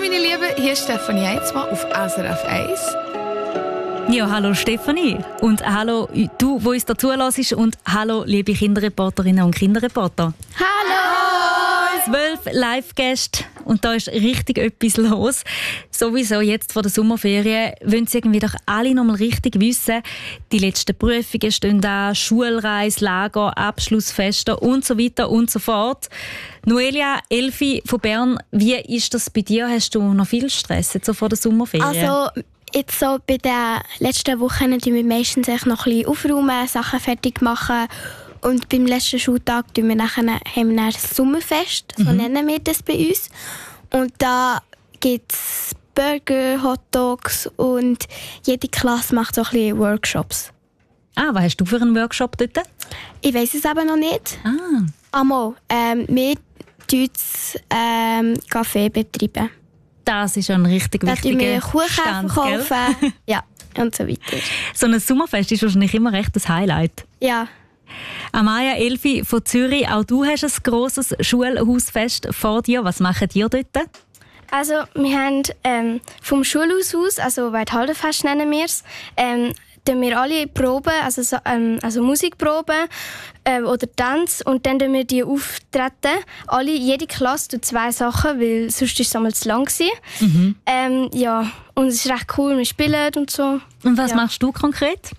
meine Lieben, hier ist Stefanie Heinzmann auf SRF 1. Ja, hallo Stefanie und hallo du, wo uns dazu hörst, und hallo liebe Kinderreporterinnen und Kinderreporter. Hallo! 12 Live-Gäste und da ist richtig etwas los. Sowieso jetzt vor der Sommerferien wollen sie irgendwie doch alle noch mal richtig wissen. Die letzten Prüfungen stehen an, Schulreise, Lager, Abschlussfeste und so weiter und so fort. Noelia, Elfi von Bern, wie ist das bei dir? Hast du noch viel Stress jetzt so vor der Sommerferien? Also jetzt so bei den letzten Wochen tun wir meistens noch ein bisschen aufräumen, Sachen fertig machen. Und beim letzten Schultag haben wir das Sommerfest, so nennen wir das bei uns. Und da gibt es Burger, Hotdogs und jede Klasse macht so ein bisschen Workshops. Was hast du für einen Workshop dort? Ich weiss es aber noch nicht. Einmal, wir Kaffee betreiben. Das ist ein richtig wichtiger Kuchen Stand, verkaufen. Ja, und so weiter. So ein Sommerfest ist wahrscheinlich immer recht ein Highlight. Ja. Amaya, Elfi von Zürich, auch du hast ein grosses Schulhausfest vor dir. Was macht ihr dort? Also wir haben vom Schulhaus aus, also Weidhaldenfest nennen wir es, tun wir alle Proben, also Musikproben oder Tanz, und dann tun wir die auftreten. Jede Klasse tut 2 Sachen, weil sonst ist es einmal zu lang gewesen. Ja, und es ist recht cool, wir spielen und so. Und was machst du konkret?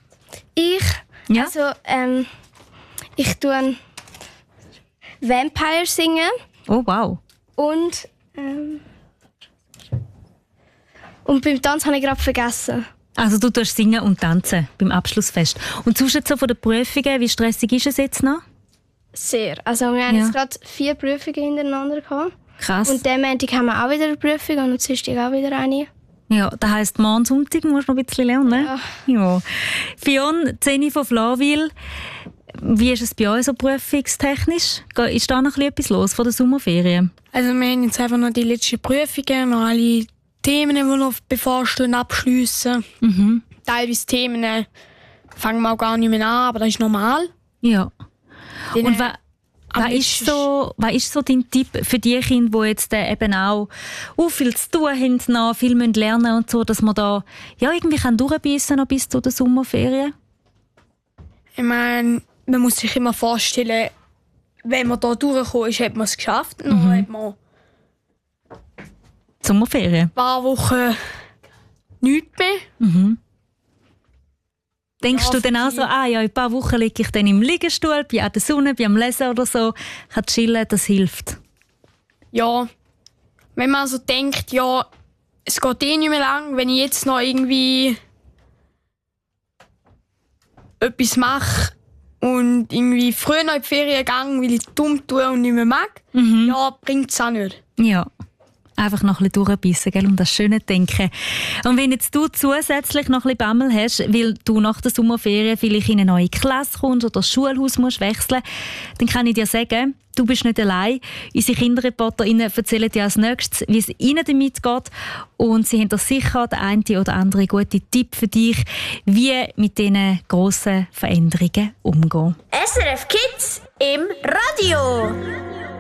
Ich tue Vampire singen. Oh, wow. Und beim Tanz habe ich gerade vergessen. Also du tust singen und tanzen beim Abschlussfest. Und sonst so von den Prüfungen, wie stressig ist es jetzt noch? Sehr. Also wir haben jetzt gerade 4 Prüfungen hintereinander gehabt. Krass. Und den Montag haben wir auch wieder eine Prüfung und am Dienstag auch wieder eine. Ja, das heisst, morgen Sonntag musst du noch ein bisschen lernen. Ja. Fionn, Zeni von Flawil, wie ist es bei euch so prüfungstechnisch? Ist da noch etwas los vor der Sommerferien? Also wir haben jetzt einfach noch die letzten Prüfungen, noch alle Themen, die noch bevorstehen, abschliessen. Teilweise Themen fangen wir auch gar nicht mehr an, aber das ist normal. Ja. Und was ist so dein Tipp für die Kinder, die jetzt eben auch viel zu tun haben, noch viel lernen müssen und so, dass man da irgendwie durchbeissen kann bis zu den Sommerferien? Ich meine, man muss sich immer vorstellen, wenn man da durchgekommen ist, hat man es geschafft. Dann hat man Sommerferien? ein paar Wochen nichts mehr. Denkst du dann auch so, in ein paar Wochen liege ich dann im Liegestuhl, bin an der Sonne, bin am Lesen oder so, kann chillen, das hilft? Ja, wenn man also denkt, es geht nicht mehr lang, wenn ich jetzt noch irgendwie etwas mache und irgendwie früher noch in die Ferien gehe, weil ich dumm tue und nicht mehr mag, bringt es auch nicht. Ja. Einfach noch ein bisschen durchbeissen, gell? Und das Schöne denken. Und wenn jetzt du zusätzlich noch ein bisschen Bammel hast, weil du nach der Sommerferien vielleicht in eine neue Klasse kommst oder das Schulhaus musst wechseln, dann kann ich dir sagen, du bist nicht allein. Unsere KinderreporterInnen erzählen dir als nächstes, wie es ihnen damit geht. Und sie haben da sicher den einen oder anderen guten Tipp für dich, wie mit diesen grossen Veränderungen umgehen. SRF Kids im Radio.